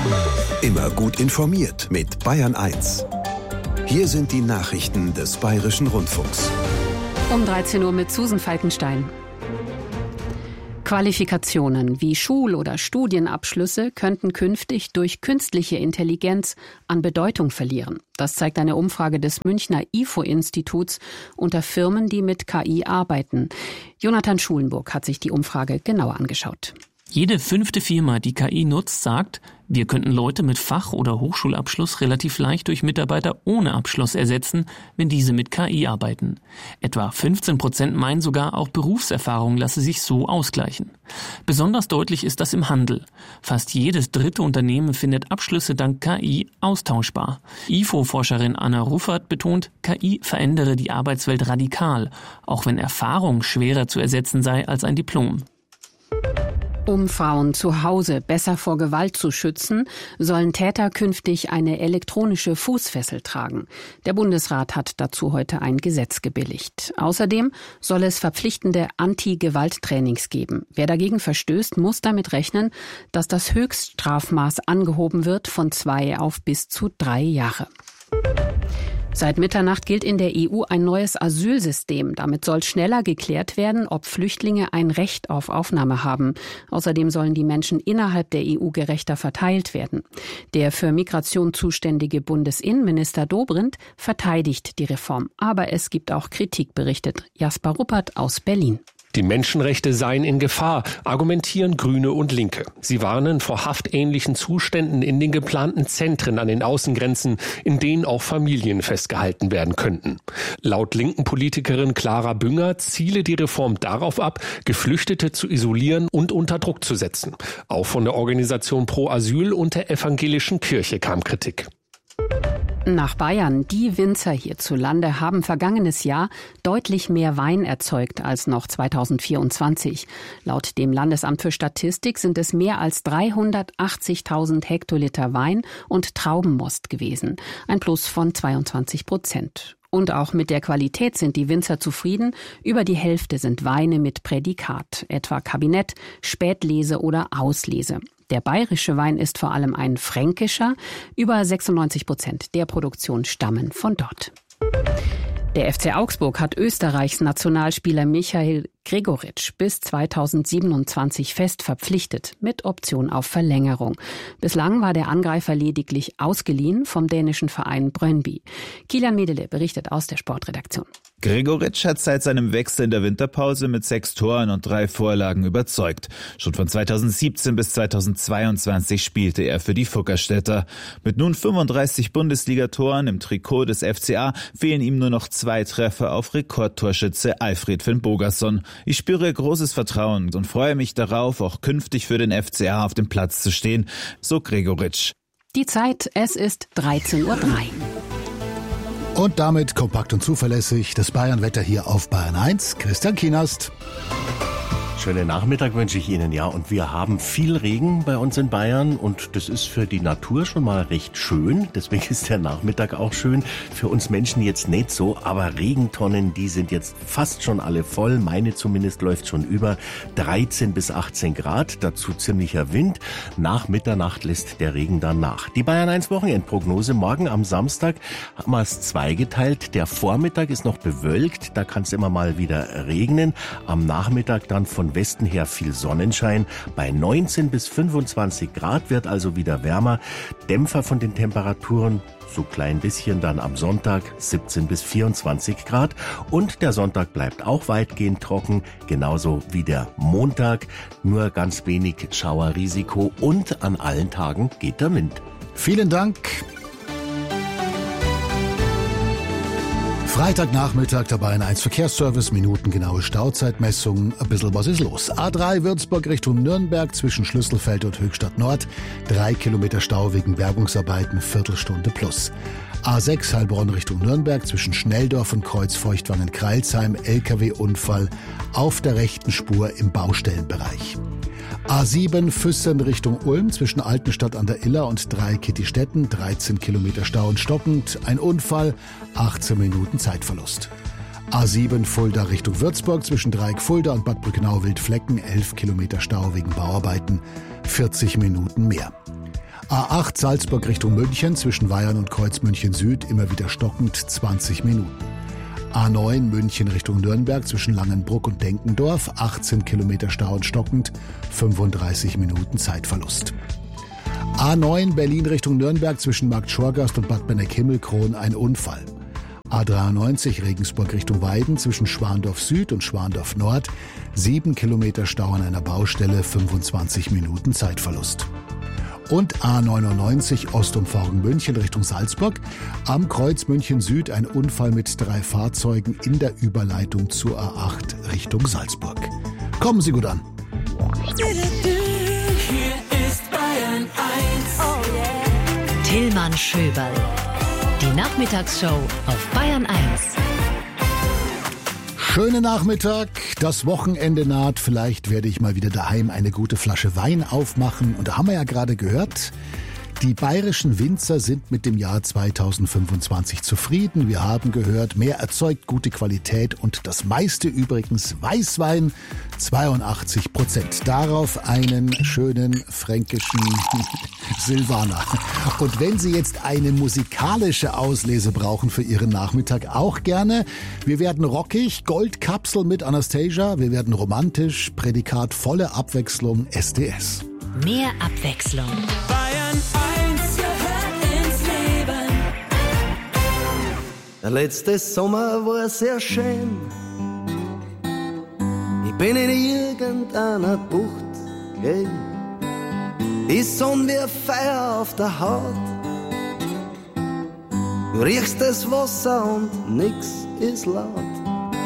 Immer gut informiert mit Bayern 1. Hier sind die Nachrichten des Bayerischen Rundfunks. Um 13 Uhr mit Susan Falkenstein. Qualifikationen wie Schul- oder Studienabschlüsse könnten künftig durch künstliche Intelligenz an Bedeutung verlieren. Das zeigt eine Umfrage des Münchner IFO-Instituts unter Firmen, die mit KI arbeiten. Jonathan Schulenburg hat sich die Umfrage genauer angeschaut. Jede 5. Firma, die KI nutzt, sagt, wir könnten Leute mit Fach- oder Hochschulabschluss relativ leicht durch Mitarbeiter ohne Abschluss ersetzen, wenn diese mit KI arbeiten. Etwa 15% meinen sogar, auch Berufserfahrung lasse sich so ausgleichen. Besonders deutlich ist das im Handel. Fast jedes dritte Unternehmen findet Abschlüsse dank KI austauschbar. IFO-Forscherin Anna Ruffert betont, KI verändere die Arbeitswelt radikal, auch wenn Erfahrung schwerer zu ersetzen sei als ein Diplom. Um Frauen zu Hause besser vor Gewalt zu schützen, sollen Täter künftig eine elektronische Fußfessel tragen. Der Bundesrat hat dazu heute ein Gesetz gebilligt. Außerdem soll es verpflichtende Anti-Gewalt-Trainings geben. Wer dagegen verstößt, muss damit rechnen, dass das Höchststrafmaß angehoben wird von 2 auf bis zu 3 Jahre. Seit Mitternacht gilt in der EU ein neues Asylsystem. Damit soll schneller geklärt werden, ob Flüchtlinge ein Recht auf Aufnahme haben. Außerdem sollen die Menschen innerhalb der EU gerechter verteilt werden. Der für Migration zuständige Bundesinnenminister Dobrindt verteidigt die Reform. Aber es gibt auch Kritik, berichtet Jasper Ruppert aus Berlin. Die Menschenrechte seien in Gefahr, argumentieren Grüne und Linke. Sie warnen vor haftähnlichen Zuständen in den geplanten Zentren an den Außengrenzen, in denen auch Familien festgehalten werden könnten. Laut linken Politikerin Clara Bünger ziele die Reform darauf ab, Geflüchtete zu isolieren und unter Druck zu setzen. Auch von der Organisation Pro Asyl und der Evangelischen Kirche kam Kritik. Nach Bayern. Die Winzer hierzulande haben vergangenes Jahr deutlich mehr Wein erzeugt als noch 2024. Laut dem Landesamt für Statistik sind es mehr als 380.000 Hektoliter Wein und Traubenmost gewesen. Ein Plus von 22%. Und auch mit der Qualität sind die Winzer zufrieden. Über die Hälfte sind Weine mit Prädikat, etwa Kabinett, Spätlese oder Auslese. Der bayerische Wein ist vor allem ein fränkischer. Über 96% der Produktion stammen von dort. Der FC Augsburg hat Österreichs Nationalspieler Michael Gregoritsch bis 2027 fest verpflichtet, mit Option auf Verlängerung. Bislang war der Angreifer lediglich ausgeliehen vom dänischen Verein Brøndby. Kilian Medele berichtet aus der Sportredaktion. Gregoritsch hat seit seinem Wechsel in der Winterpause mit 6 Toren und 3 Vorlagen überzeugt. Schon von 2017 bis 2022 spielte er für die Fuggerstädter. Mit nun 35 Bundesligatoren im Trikot des FCA fehlen ihm nur noch 2 Treffer auf Rekordtorschütze Alfred Finn Bogason. Ich spüre großes Vertrauen und freue mich darauf, auch künftig für den FCA auf dem Platz zu stehen, so Gregoritsch. Die Zeit, es ist 13:03 Uhr. Und damit kompakt und zuverlässig das Bayern-Wetter hier auf Bayern 1. Christian Kienast. Schönen Nachmittag wünsche ich Ihnen, ja. Und wir haben viel Regen bei uns in Bayern und das ist für die Natur schon mal recht schön. Deswegen ist der Nachmittag auch schön. Für uns Menschen jetzt nicht so, aber Regentonnen, die sind jetzt fast schon alle voll. Meine zumindest läuft schon über 13 bis 18 Grad. Dazu ziemlicher Wind. Nach Mitternacht lässt der Regen dann nach. Die Bayern 1 Wochenendprognose. Morgen am Samstag haben wir es zweigeteilt. Der Vormittag ist noch bewölkt. Da kann es immer mal wieder regnen. Am Nachmittag dann von Westen her viel Sonnenschein. Bei 19 bis 25 Grad wird also wieder wärmer. Dämpfer von den Temperaturen, so klein bisschen dann am Sonntag 17 bis 24 Grad. Und der Sonntag bleibt auch weitgehend trocken, genauso wie der Montag. Nur ganz wenig Schauerrisiko und an allen Tagen geht der Wind. Vielen Dank. Freitagnachmittag der Bayern 1 Verkehrsservice, minutengenaue Stauzeitmessung, ein bisschen was ist los. A3 Würzburg Richtung Nürnberg zwischen Schlüsselfeld und Höchstadt Nord, 3 Kilometer Stau wegen Bergungsarbeiten, Viertelstunde plus. A6 Heilbronn Richtung Nürnberg zwischen Schnelldorf und Kreuzfeuchtwangen-Kreilsheim, LKW-Unfall auf der rechten Spur im Baustellenbereich. A7 Füssen Richtung Ulm zwischen Altenstadt an der Iller und Dreikitti-Stetten, 13 Kilometer Stau und stockend, ein Unfall, 18 Minuten Zeitverlust. A7 Fulda Richtung Würzburg zwischen Dreieck Fulda und Bad Brückenau-Wildflecken, 11 Kilometer Stau wegen Bauarbeiten, 40 Minuten mehr. A8 Salzburg Richtung München zwischen Weyern und Kreuz München Süd immer wieder stockend 20 Minuten. A9 München Richtung Nürnberg zwischen Langenbruck und Denkendorf 18 Kilometer Stau und stockend 35 Minuten Zeitverlust. A9 Berlin Richtung Nürnberg zwischen Markt Schorgast und Bad Benneck-Himmelkron ein Unfall. A93 Regensburg Richtung Weiden zwischen Schwandorf Süd und Schwandorf Nord 7 Kilometer Stau an einer Baustelle, 25 Minuten Zeitverlust. Und A99 Ostumfahrung München Richtung Salzburg. Am Kreuz München Süd ein Unfall mit 3 Fahrzeugen in der Überleitung zur A8 Richtung Salzburg. Kommen Sie gut an. Hier ist Bayern 1. Oh yeah. Tillmann Schöberl. Die Nachmittagsshow auf Bayern 1. Schönen Nachmittag, das Wochenende naht, vielleicht werde ich mal wieder daheim eine gute Flasche Wein aufmachen. Und da haben wir ja gerade gehört, die bayerischen Winzer sind mit dem Jahr 2025 zufrieden. Wir haben gehört, mehr erzeugt gute Qualität und das meiste übrigens Weißwein, 82%. Darauf einen schönen fränkischen Silvaner. Und wenn Sie jetzt eine musikalische Auslese brauchen für Ihren Nachmittag, auch gerne. Wir werden rockig, Goldkapsel mit Anastasia. Wir werden romantisch, Prädikat volle Abwechslung, SDS. Mehr Abwechslung. Bayern 1 gehört ins Leben. Der letzte Sommer war sehr schön. Ich bin in irgendeiner Bucht gelegen. Die Sonne wie Feuer auf der Haut. Du riechst das Wasser und nix ist laut.